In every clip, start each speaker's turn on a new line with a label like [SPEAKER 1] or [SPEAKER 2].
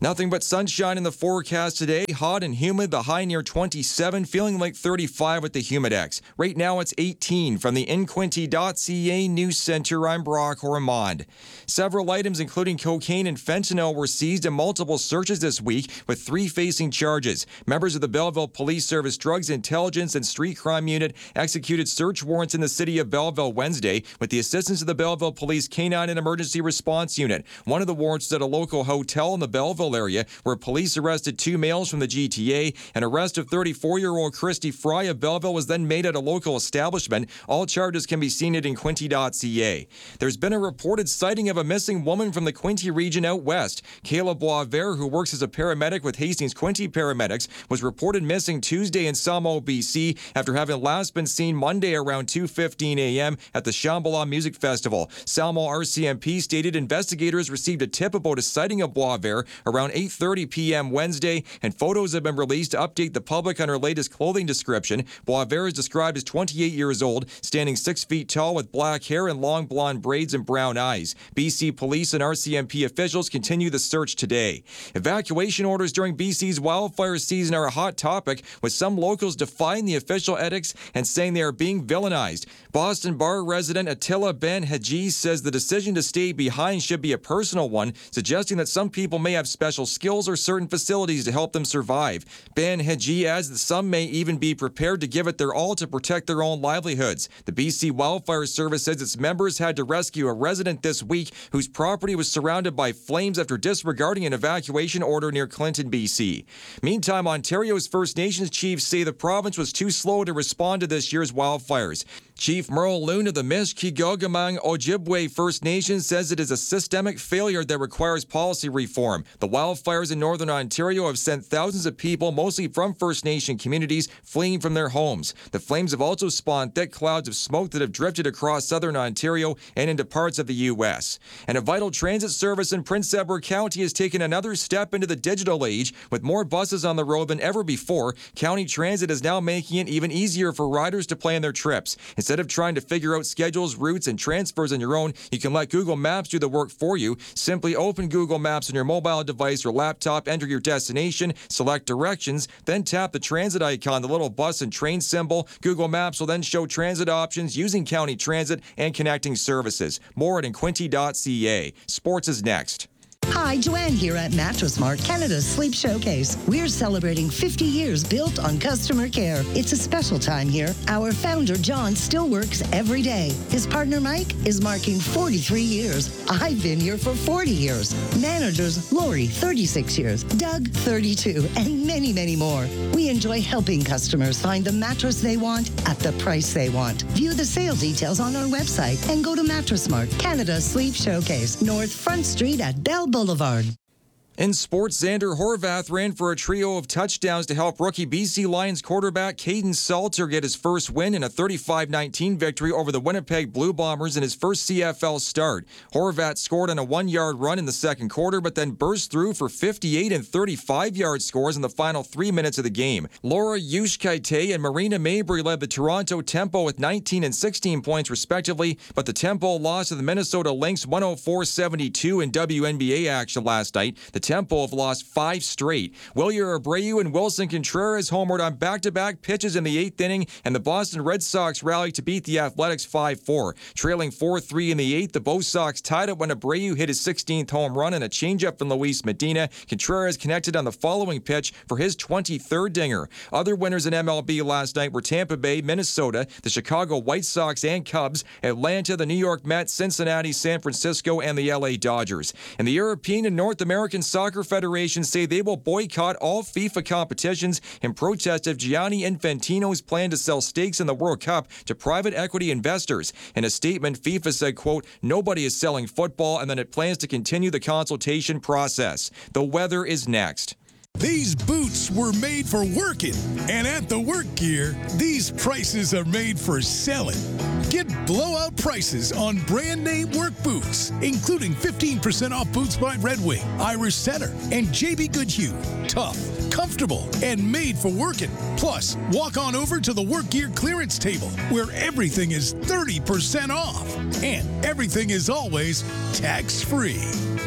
[SPEAKER 1] Nothing but sunshine in the forecast today. Hot and humid, the high near 27, feeling like 35 with the Humidex. Right now it's 18. From the InQuinty.ca News Center, I'm Brock Ormond. Several items, including cocaine and fentanyl, were seized in multiple searches this week, with 3 facing charges. Members of the Belleville Police Service Drugs Intelligence and Street Crime Unit executed search warrants in the city of Belleville Wednesday with the assistance of the Belleville Police Canine and Emergency Response Unit. One of the warrants was at a local hotel in the Belleville area, where police arrested 2 males from the GTA. An arrest of 34-year-old Christy Fry of Belleville was then made at a local establishment. All charges can be seen at InQuinty.ca. There's been a reported sighting of a missing woman from the Quinte region out west. Kayla Boisvert, who works as a paramedic with Hastings Quinte Paramedics, was reported missing Tuesday in Salmo, BC, after having last been seen Monday around 2:15 a.m. at the Shambhala Music Festival. Salmo RCMP stated investigators received a tip about a sighting of Boisvert around 8:30 p.m. Wednesday, and photos have been released to update the public on her latest clothing description. Boisvert is described as 28 years old, standing 6 feet tall with black hair and long blonde braids and brown eyes. BC Police and RCMP officials continue the search today. Evacuation orders during BC's wildfire season are a hot topic, with some locals defying the official edicts and saying they are being villainized. Boston Bar resident Attila Ben Haji says the decision to stay behind should be a personal one, suggesting that some people may have special skills or certain facilities to help them survive. Ben Haji adds that some may even be prepared to give it their all to protect their own livelihoods. The BC Wildfire Service says its members had to rescue a resident this week whose property was surrounded by flames after disregarding an evacuation order near Clinton, BC. Meantime, Ontario's First Nations chiefs say the province was too slow to respond to this year's wildfires. Chief Merle Loon of the Mishkigaugamang Ojibwe First Nation says it is a systemic failure that requires policy reform. The wildfires in northern Ontario have sent thousands of people, mostly from First Nation communities, fleeing from their homes. The flames have also spawned thick clouds of smoke that have drifted across southern Ontario and into parts of the U.S. And a vital transit service in Prince Edward County has taken another step into the digital age. With more buses on the road than ever before, County Transit is now making it even easier for riders to plan their trips. Instead of trying to figure out schedules, routes, and transfers on your own, you can let Google Maps do the work for you. Simply open Google Maps on your mobile device or laptop, enter your destination, select directions, then tap the transit icon, the little bus and train symbol. Google Maps will then show transit options using County Transit and connecting services. More at InQuinty.ca. Sports is next.
[SPEAKER 2] Hi, Joanne here at Mattress Mart, Canada's Sleep Showcase. We're celebrating 50 years built on customer care. It's a special time here. Our founder, John, still works every day. His partner, Mike, is marking 43 years. I've been here for 40 years. Managers, Lori, 36 years. Doug, 32, and many, many more. We enjoy helping customers find the mattress they want at the price they want. View the sale details on our website and go to Mattress Mart, Canada's Sleep Showcase, North Front Street at Bell Boulevard.
[SPEAKER 1] In sports, Xander Horvath ran for a trio of touchdowns to help rookie BC Lions quarterback Caden Salter get his first win in a 35-19 victory over the Winnipeg Blue Bombers in his first CFL start. Horvath scored on a 1-yard run in the second quarter, but then burst through for 58 and 35-yard scores in the final 3 minutes of the game. Laura Yushkaite and Marina Mabry led the Toronto Tempo with 19 and 16 points respectively, but the Tempo lost to the Minnesota Lynx 104-72 in WNBA action last night. The Tempo have lost 5 straight. Willier Abreu and Wilson Contreras homered on back-to-back pitches in the 8th inning, and the Boston Red Sox rallied to beat the Athletics 5-4. Trailing 4-3 in the 8th, the Bo Sox tied it when Abreu hit his 16th home run and a changeup from Luis Medina. Contreras connected on the following pitch for his 23rd dinger. Other winners in MLB last night were Tampa Bay, Minnesota, the Chicago White Sox and Cubs, Atlanta, the New York Mets, Cincinnati, San Francisco, and the LA Dodgers. And the European and North American Soccer Federations say they will boycott all FIFA competitions in protest of Gianni Infantino's plan to sell stakes in the World Cup to private equity investors. In a statement, FIFA said, quote, "Nobody is selling football," and then it plans to continue the consultation process. The weather is next.
[SPEAKER 3] These boots were made for working, and at the Work Gear, these prices are made for selling. Get blowout prices on brand name work boots, including 15% off boots by Red Wing, Irish Setter, and JB Goodhue. Tough, comfortable, and made for working. Plus, walk on over to the Work Gear clearance table, where everything is 30% off, and everything is always tax-free. The Work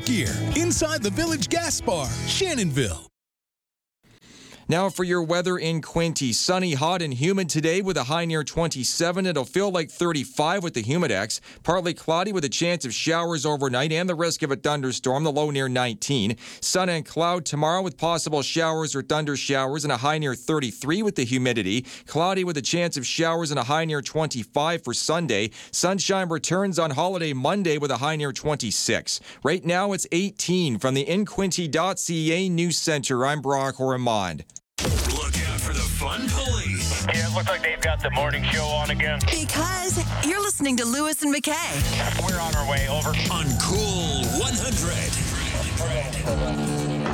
[SPEAKER 3] Work Gear, inside the Village Gas Bar, Shannonville.
[SPEAKER 1] Now for your weather in Quinte. Sunny, hot, and humid today with a high near 27. It'll feel like 35 with the Humidex. Partly cloudy with a chance of showers overnight and the risk of a thunderstorm, the low near 19. Sun and cloud tomorrow with possible showers or thunder showers and a high near 33 with the humidity. Cloudy with a chance of showers and a high near 25 for Sunday. Sunshine returns on holiday Monday with a high near 26. Right now it's 18 from the InQuinte.ca News Center. I'm Brock Ormond.
[SPEAKER 4] Look out for the fun police.
[SPEAKER 5] Yeah, it looks like they've got the morning show on again.
[SPEAKER 6] Because you're listening to Lewis and McKay.
[SPEAKER 5] We're on our way, over.
[SPEAKER 4] On Cool 100.